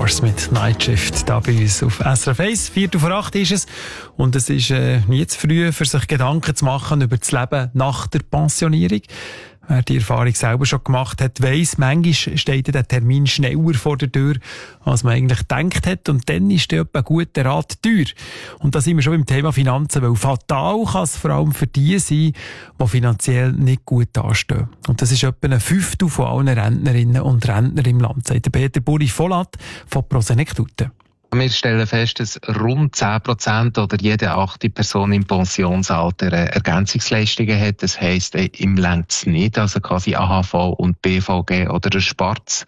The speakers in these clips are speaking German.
Stars mit Night Shift da bei uns auf SRF 1. 7:45 ist es. Und es ist nie zu früh, für sich Gedanken zu machen über das Leben nach der Pensionierung. Wer die Erfahrung selber schon gemacht hat, weiss, manchmal steht der Termin schneller vor der Tür, als man eigentlich gedacht hat. Und dann ist der etwa ein guter Rat teuer. Und da sind wir schon beim Thema Finanzen, weil fatal kann es vor allem für die sein, die finanziell nicht gut dastehen. Und das ist etwa ein Fünftel von allen Rentnerinnen und Rentnern im Land, sagt Peter Buri-Vollat von Prosenektute. Wir stellen fest, dass rund 10% oder jede 8. Person im Pensionsalter Ergänzungsleistungen hat. Das heisst, ihm reicht es nicht, also quasi AHV und BVG oder ein Sparz.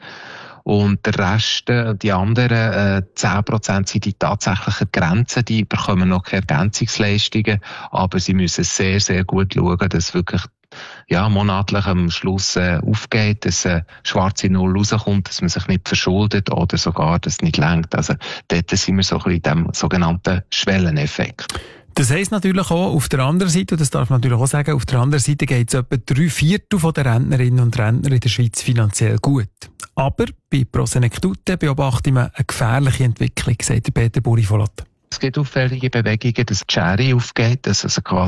Und der Rest, die anderen 10% sind die tatsächlichen Grenzen, die bekommen noch keine Ergänzungsleistungen, aber sie müssen sehr, sehr gut schauen, dass wirklich monatlich am Schluss aufgeht, dass eine schwarze Null rauskommt, dass man sich nicht verschuldet oder sogar, dass es nicht reicht. Also dort sind wir so ein bisschen in dem sogenannten Schwelleneffekt. Das heisst natürlich auch auf der anderen Seite, und das darf man natürlich auch sagen, auf der anderen Seite geht es etwa 3/4 der Rentnerinnen und Rentner in der Schweiz finanziell gut. Aber bei Prosenektute beobachten wir eine gefährliche Entwicklung, sagt Peter Buri-Vollat. Es gibt auffällige Bewegungen, dass die Schere aufgeht, dass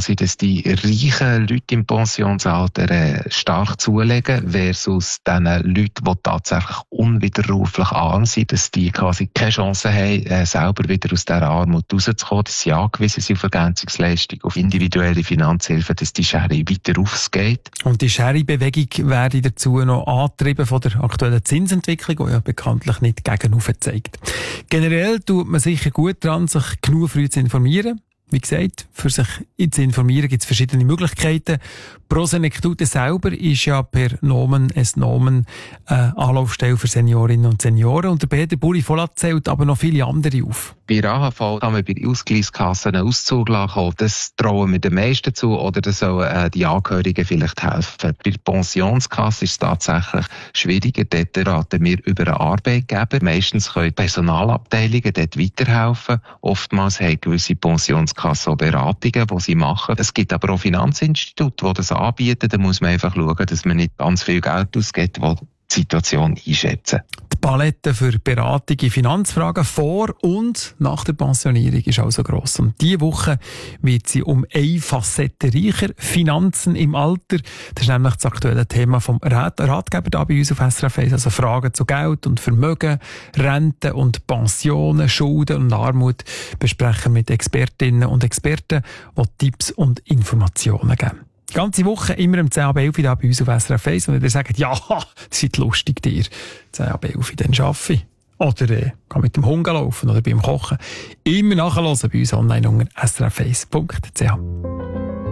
die reichen Leute im Pensionsalter stark zulegen, versus den Leuten, die tatsächlich unwiderruflich arm sind, dass die quasi keine Chance haben, selber wieder aus dieser Armut rauszukommen, dass sie angewiesen sind auf Ergänzungsleistung, auf individuelle Finanzhilfe, dass die Schere weiter aufgeht. Und die Schere-Bewegung werde dazu noch angetrieben von der aktuellen Zinsentwicklung, die ja bekanntlich nicht gegenauf zeigt. Generell tut man sicher gut daran, sich genug früh zu informieren. Wie gesagt, für sich zu informieren gibt es verschiedene Möglichkeiten. Prosenektute selber ist ja per Nomen es Nomen Anlaufstelle für Seniorinnen und Senioren. Und der Peter Buri-Vollat zählt aber noch viele andere auf. Bei der AHV kann man bei Ausgleichskassen einen Auszug lassen. Das trauen wir den meisten zu, oder das sollen die Angehörigen vielleicht helfen. Bei der Pensionskasse ist es tatsächlich schwieriger. Dort raten wir über einen Arbeitgeber. Meistens können Personalabteilungen dort weiterhelfen. Oftmals haben gewisse Pensionskassen auch Beratungen, die sie machen. Es gibt aber auch Finanzinstitute, die das anbieten. Da muss man einfach schauen, dass man nicht ganz viel Geld ausgibt, die Situation einschätzen. Die Palette für Beratung in Finanzfragen vor und nach der Pensionierung ist also gross. Und diese Woche wird sie um eine Facette reicher. Finanzen im Alter. Das ist nämlich das aktuelle Thema vom Ratgeber da bei uns auf SRF 1. Also Fragen zu Geld und Vermögen, Renten und Pensionen, Schulden und Armut besprechen mit Expertinnen und Experten, die Tipps und Informationen geben. Die ganze Woche immer um 10 ab 11 da bei uns auf SRF 1. Und wenn ihr sagt, ja, das ist lustig dir, 10 ab 11, dann arbeite ich. Oder gehe mit dem Hund laufen oder beim Kochen. Immer nachhören bei uns online unter srf1.ch.